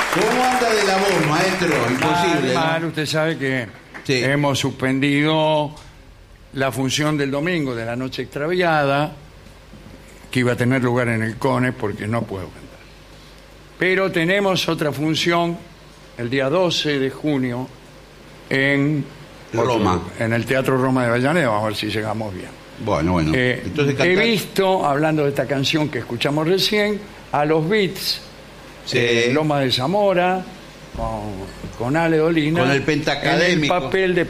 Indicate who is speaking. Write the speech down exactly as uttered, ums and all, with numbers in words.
Speaker 1: ¿Cómo anda de la voz, maestro? Imposible.
Speaker 2: Mal, mal,
Speaker 1: ¿no?
Speaker 2: usted sabe que
Speaker 1: Sí.
Speaker 2: hemos suspendido la función del domingo de la noche extraviada, que iba a tener lugar en el CONE, porque no puedo cantar. Pero tenemos otra función el día doce de junio en
Speaker 1: Roma.
Speaker 2: otro- en el Teatro Roma de Avellaneda. Vamos a ver si llegamos bien.
Speaker 1: Bueno, bueno.
Speaker 2: Eh,
Speaker 1: Entonces,
Speaker 2: he
Speaker 1: cantar-
Speaker 2: visto, hablando de esta canción que escuchamos recién, a los Beats
Speaker 1: Sí.
Speaker 2: en Loma de Zamora con, con Ale Dolina
Speaker 1: Con el pentacadémico.
Speaker 2: en el papel de